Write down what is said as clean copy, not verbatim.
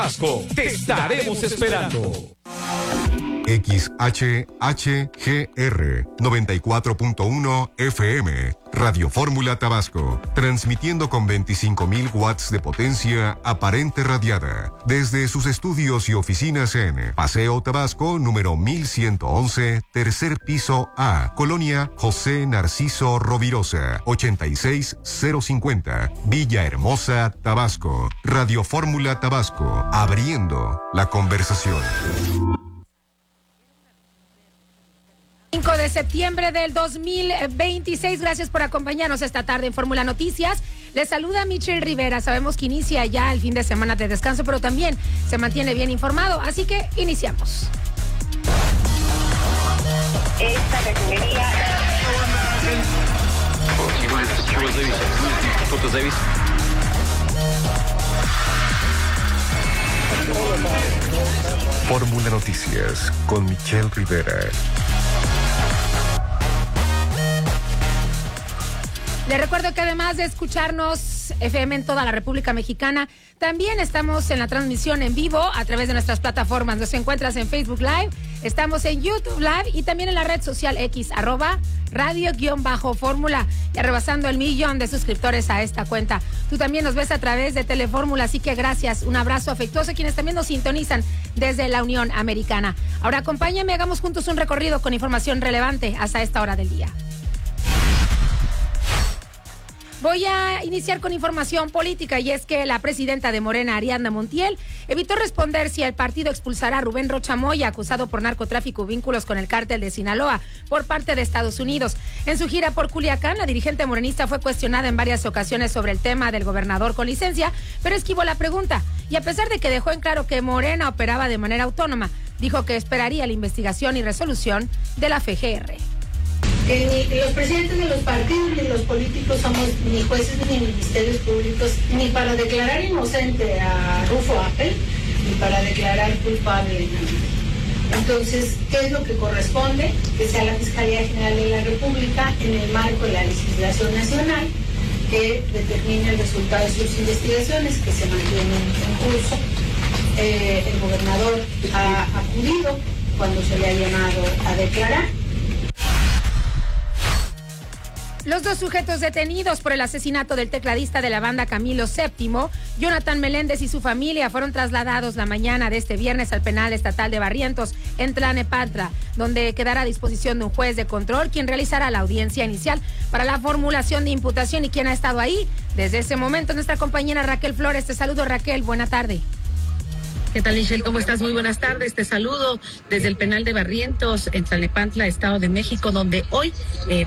Tabasco, te estaremos esperando. XHHGR 94.1 FM, Radio Fórmula Tabasco, transmitiendo con 25.000 watts de potencia aparente radiada, desde sus estudios y oficinas en Paseo Tabasco, número 1111, tercer piso A, Colonia José Narciso Rovirosa, 86050, Villahermosa, Tabasco. Radio Fórmula Tabasco, abriendo la conversación. 5 de septiembre del 2026. Gracias por acompañarnos esta tarde en Fórmula Noticias. Les saluda Michelle Rivera. Sabemos que inicia ya el fin de semana de descanso, pero también se mantiene bien informado. Así que iniciamos. Esta refinería... Fórmula Noticias con Michelle Rivera. Les recuerdo que además de escucharnos FM en toda la República Mexicana, también estamos en la transmisión en vivo a través de nuestras plataformas. Nos encuentras en Facebook Live, estamos en YouTube Live y también en la red social X, @radio_fórmula, ya rebasando el 1,000,000 de suscriptores a esta cuenta. Tú también nos ves a través de Telefórmula, así que gracias, un abrazo afectuoso a quienes también nos sintonizan desde la Unión Americana. Ahora acompáñame, hagamos juntos un recorrido con información relevante hasta esta hora del día. Voy a iniciar con información política y es que la presidenta de Morena, Ariadna Montiel, evitó responder si el partido expulsará a Rubén Rocha Moya, acusado por narcotráfico y vínculos con el cártel de Sinaloa por parte de Estados Unidos. En su gira por Culiacán, la dirigente morenista fue cuestionada en varias ocasiones sobre el tema del gobernador con licencia, pero esquivó la pregunta. Y a pesar de que dejó en claro que Morena operaba de manera autónoma, dijo que esperaría la investigación y resolución de la FGR. Ni los presidentes de los partidos ni los políticos somos ni jueces ni ministerios públicos, ni para declarar inocente a Rufo Apple, ni para declarar culpable. Entonces, ¿qué es lo que corresponde? Que sea la Fiscalía General de la República, en el marco de la legislación nacional, que determine el resultado de sus investigaciones, que se mantienen en curso. El gobernador ha acudido cuando se le ha llamado a declarar. Los dos sujetos detenidos por el asesinato del tecladista de la banda Camilo VII, Jonathan Meléndez y su familia, fueron trasladados la mañana de este viernes al penal estatal de Barrientos, en Tlalnepantla, donde quedará a disposición de un juez de control, quien realizará la audiencia inicial para la formulación de imputación. Y quien ha estado ahí desde ese momento, nuestra compañera Raquel Flores. Te saludo, Raquel, buena tarde. ¿Qué tal, Michelle? ¿Cómo estás? Muy buenas tardes. Te saludo desde el penal de Barrientos, en Tlalnepantla, Estado de México, donde hoy